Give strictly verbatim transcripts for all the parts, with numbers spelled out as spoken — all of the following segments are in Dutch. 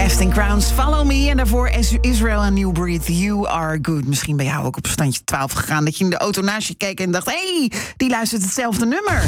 Casting Crowns, Follow Me. En daarvoor Israel en New Breed, You Are Good. Misschien bij jou ook op standje twaalf gegaan, dat je in de auto naast je keek en dacht, hé, hey, die luistert hetzelfde nummer.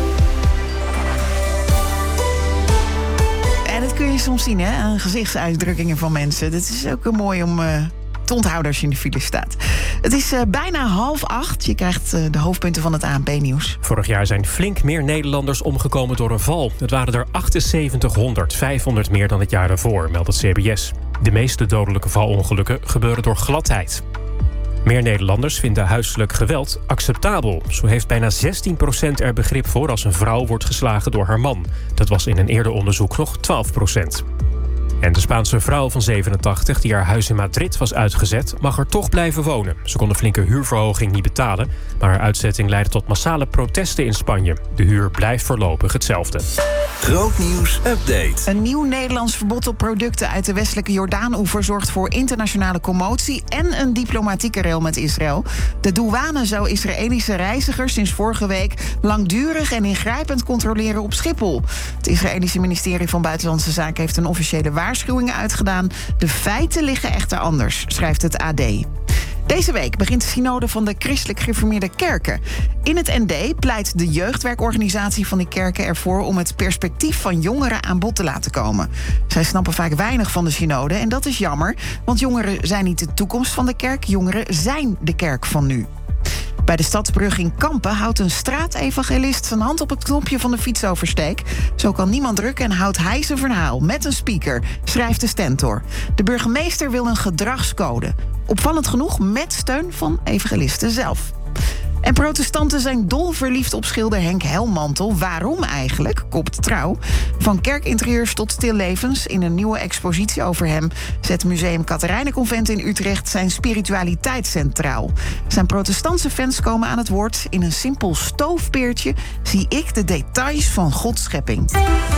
En dat kun je soms zien, hè, aan gezichtsuitdrukkingen van mensen. Dat is ook mooi om uh, te onthouden als je in de file staat. Het is uh, bijna half acht. Je krijgt uh, de hoofdpunten van het A N P-nieuws. Vorig jaar zijn flink meer Nederlanders omgekomen door een val. Het waren er achtenzeventighonderd, vijfhonderd meer dan het jaar ervoor, meldt het C B S. De meeste dodelijke valongelukken gebeuren door gladheid. Meer Nederlanders vinden huiselijk geweld acceptabel. Zo heeft bijna zestien procent er begrip voor als een vrouw wordt geslagen door haar man. Dat was in een eerder onderzoek nog twaalf procent. En de Spaanse vrouw van zevenentachtig, die haar huis in Madrid was uitgezet, mag er toch blijven wonen. Ze kon de flinke huurverhoging niet betalen, maar haar uitzetting leidde tot massale protesten in Spanje. De huur blijft voorlopig hetzelfde. Grootnieuws update. Een nieuw Nederlands verbod op producten uit de westelijke Jordaan-oever zorgt voor internationale commotie en een diplomatieke rel met Israël. De douane zou Israëlische reizigers sinds vorige week langdurig en ingrijpend controleren op Schiphol. Het Israëlische ministerie van Buitenlandse Zaken heeft een officiële waarschuwingen uitgedaan. De feiten liggen echter anders, schrijft het A D. Deze week begint de synode van de christelijk gereformeerde kerken. In het N D pleit de jeugdwerkorganisatie van die kerken ervoor om het perspectief van jongeren aan bod te laten komen. Zij snappen vaak weinig van de synode en dat is jammer, want jongeren zijn niet de toekomst van de kerk, jongeren zijn de kerk van nu. Bij de Stadsbrug in Kampen houdt een straatevangelist zijn hand op het knopje van de fietsoversteek. Zo kan niemand drukken en houdt hij zijn verhaal met een speaker, schrijft de Stentor. De burgemeester wil een gedragscode. Opvallend genoeg met steun van evangelisten zelf. En protestanten zijn dol verliefd op schilder Henk Helmantel. Waarom eigenlijk? Kopt Trouw. Van kerkinterieurs tot stillevens. In een nieuwe expositie over hem zet Museum Catharijnenconvent in Utrecht zijn spiritualiteit centraal. Zijn protestantse fans komen aan het woord. In een simpel stoofpeertje zie ik de details van Gods schepping.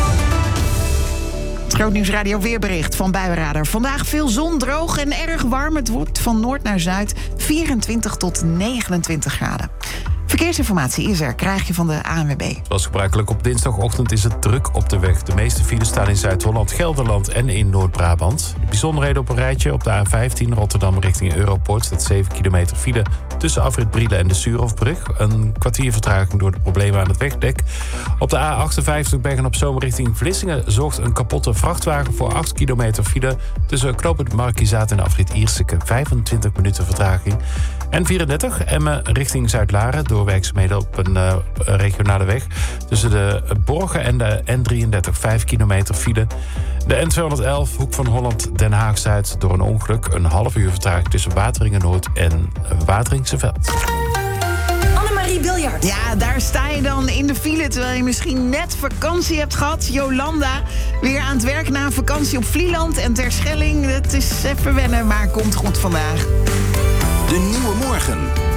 Het Grootnieuws Radio weerbericht van Buienradar. Vandaag veel zon, droog en erg warm. Het wordt van noord naar zuid vierentwintig tot negenentwintig graden. Verkeersinformatie is er, krijg je van de A N W B. Zoals gebruikelijk op dinsdagochtend is het druk op de weg. De meeste files staan in Zuid-Holland, Gelderland en in Noord-Brabant. De bijzonderheden op een rijtje op de A vijftien Rotterdam richting Europoort staat zeven kilometer file tussen afrit Brielen en de Suurhofbrug. Een kwartier vertraging door de problemen aan het wegdek. Op de A achtenvijftig Bergen-op-Zoom richting Vlissingen zorgt een kapotte vrachtwagen voor acht kilometer file tussen knooppunt Markizaat en afrit Ierseke. vijfentwintig minuten vertraging. En vierendertig Emmen richting Zuid-Laren door werkzaamheden op een uh, regionale weg. Tussen de Borgen en de N drieëndertig, vijf kilometer file. De N tweehonderdelf, Hoek van Holland, Den Haag-Zuid door een ongeluk. Een half uur vertraging tussen Wateringen-Noord en Wateringse-Veld. Annemarie Biljart. Ja, daar sta je dan in de file terwijl je misschien net vakantie hebt gehad. Jolanda, weer aan het werk na een vakantie op Vlieland en Terschelling. Het is even wennen, maar komt goed vandaag. De Nieuwe Morgen.